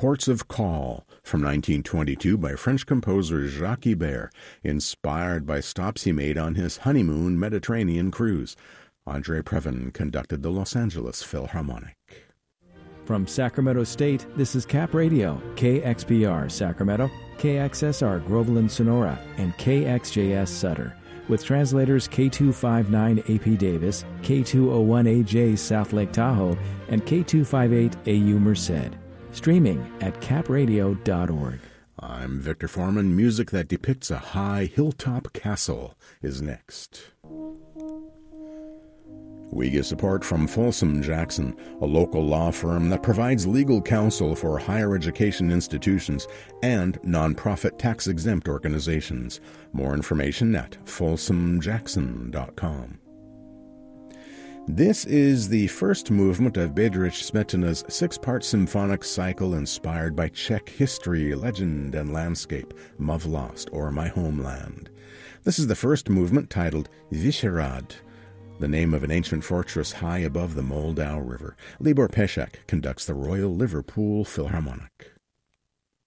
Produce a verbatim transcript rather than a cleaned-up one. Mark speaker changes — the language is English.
Speaker 1: Ports of Call from nineteen twenty-two by French composer Jacques Ibert, inspired by stops he made on his honeymoon Mediterranean cruise. Andre Previn conducted the Los Angeles Philharmonic.
Speaker 2: From Sacramento State, this is Cap Radio, K X P R Sacramento, K X S R Groveland Sonora, and K X J S Sutter, with translators K two fifty-nine A P Davis, K two oh one A J South Lake Tahoe, and K two fifty-eight A U Merced. Streaming at cap radio dot org.
Speaker 1: I'm Victor Foreman. Music that depicts a high hilltop castle is next. We get support from Folsom Jackson, a local law firm that provides legal counsel for higher education institutions and nonprofit tax-exempt organizations. More information at folsom jackson dot com. This is the first movement of Bedřich Smetana's six-part symphonic cycle inspired by Czech history, legend, and landscape, Mavlost, or My Homeland. This is the first movement, titled Vyšehrad, the name of an ancient fortress high above the Moldau River. Libor Pesek conducts the Royal Liverpool Philharmonic.